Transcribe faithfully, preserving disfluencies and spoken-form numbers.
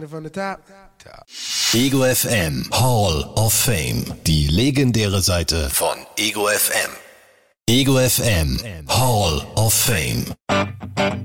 Von der Top. Ego F M Hall of Fame. Die legendäre Seite von Ego F M. Ego F M Hall of Fame.